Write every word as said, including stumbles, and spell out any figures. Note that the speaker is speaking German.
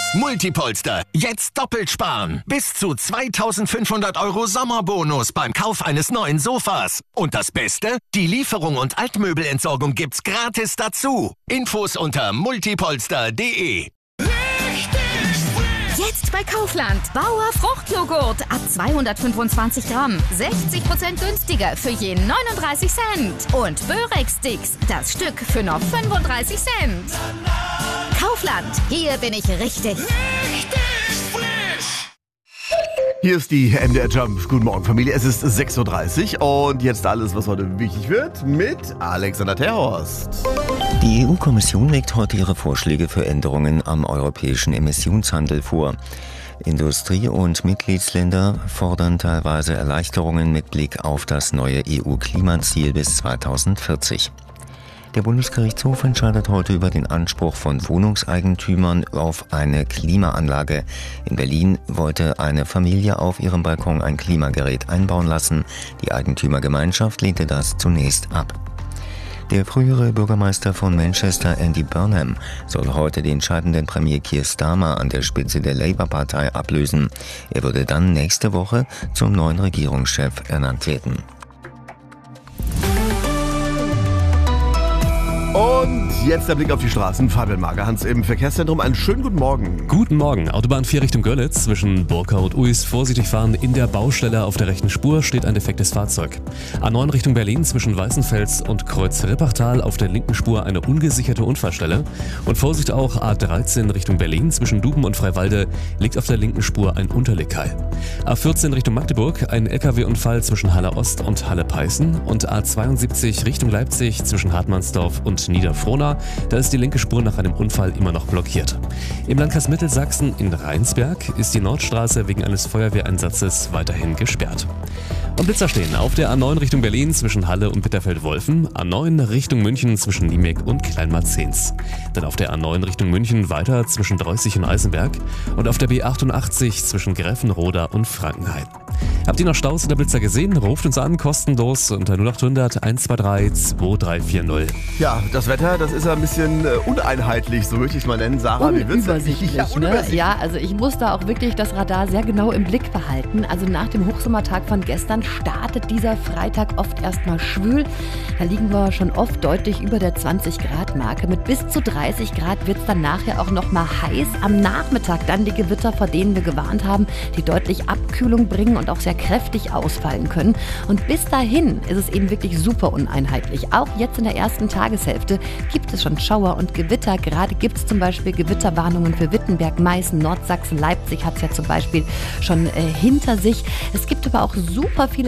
Multipolster, jetzt doppelt sparen. Bis zu zweitausendfünfhundert Euro Sommerbonus beim Kauf eines neuen Sofas. Und das Beste? Die Lieferung und Altmöbelentsorgung gibt's gratis dazu. Infos unter multipolster punkt de. Jetzt bei Kaufland. Bauer Fruchtjoghurt ab zweihundertfünfundzwanzig Gramm. sechzig Prozent günstiger für je neununddreißig Cent. Und Börex-Sticks, das Stück für nur fünfunddreißig Cent. Kaufland, hier bin ich richtig. Richtig frisch. Hier ist die M D R Jump. Guten Morgen, Familie. Es ist sechs Uhr dreißig und jetzt alles, was heute wichtig wird, mit Alexander Terhorst. Die E U-Kommission legt heute ihre Vorschläge für Änderungen am europäischen Emissionshandel vor. Industrie- und Mitgliedsländer fordern teilweise Erleichterungen mit Blick auf das neue E U-Klimaziel bis zweitausendvierzig. Der Bundesgerichtshof entscheidet heute über den Anspruch von Wohnungseigentümern auf eine Klimaanlage. In Berlin wollte eine Familie auf ihrem Balkon ein Klimagerät einbauen lassen. Die Eigentümergemeinschaft lehnte das zunächst ab. Der frühere Bürgermeister von Manchester, Andy Burnham, soll heute den scheidenden Premier Keir Starmer an der Spitze der Labour-Partei ablösen. Er würde dann nächste Woche zum neuen Regierungschef ernannt werden. Und jetzt der Blick auf die Straßen. Fabian Magerhans im Verkehrszentrum. Einen schönen guten Morgen. Guten Morgen. Autobahn vier Richtung Görlitz zwischen Burkau und Uis. Vorsichtig fahren. In der Baustelle auf der rechten Spur steht ein defektes Fahrzeug. A neun Richtung Berlin zwischen Weißenfels und Kreuz Rippachtal auf der linken Spur eine ungesicherte Unfallstelle. Und Vorsicht auch A dreizehn Richtung Berlin zwischen Duben und Freiwalde liegt auf der linken Spur ein Unterlegkeil. A vierzehn Richtung Magdeburg ein L K W-Unfall zwischen Halle Ost und Halle Peißen. Und A zweiundsiebzig Richtung Leipzig zwischen Hartmannsdorf und Niederfrohna. Da ist die linke Spur nach einem Unfall immer noch blockiert. Im Landkreis Mittelsachsen in Rheinsberg ist die Nordstraße wegen eines Feuerwehreinsatzes weiterhin gesperrt. Und Blitzer stehen auf der A neun Richtung Berlin zwischen Halle und Bitterfeld-Wolfen, A neun Richtung München zwischen Niemek und Kleinmarzens. Dann auf der A neun Richtung München weiter zwischen Dreußig und Eisenberg und auf der B achtundachtzig zwischen Greffenroda und Frankenhain. Habt ihr noch Staus oder Blitzer gesehen? Ruft uns an, kostenlos unter null acht hundert eins zwei drei zwei drei vier null. Ja, das Wetter, das ist ja ein bisschen äh, uneinheitlich, so möchte ich es mal nennen. Sarah, wie wird's? Unübersichtlich, Ja, ne? unübersichtlich. Ja, also ich muss da auch wirklich das Radar sehr genau im Blick behalten. Also nach dem Hochsommertag von gestern startet dieser Freitag oft erstmal schwül. Da liegen wir schon oft deutlich über der zwanzig Grad Marke. Mit bis zu dreißig Grad wird es dann nachher auch noch mal heiß. Am Nachmittag dann die Gewitter, vor denen wir gewarnt haben, die deutlich Abkühlung bringen und auch sehr kräftig ausfallen können. Und bis dahin ist es eben wirklich super uneinheitlich. Auch jetzt in der ersten Tageshälfte gibt es schon Schauer und Gewitter. Gerade gibt es zum Beispiel Gewitterwarnungen für Wittenberg, Meißen, Nordsachsen, Leipzig hat es ja zum Beispiel schon äh, hinter sich. Es gibt aber auch super viele